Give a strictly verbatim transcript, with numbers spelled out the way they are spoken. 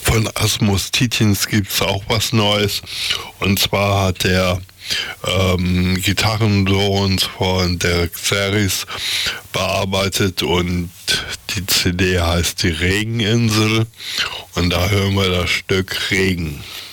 Von Asmus Tietjens gibt es auch was Neues. Und zwar hat er ähm, Gitarren-Drones von Derek Series bearbeitet und die C D heißt die Regeninsel und da hören wir das Stück Regen.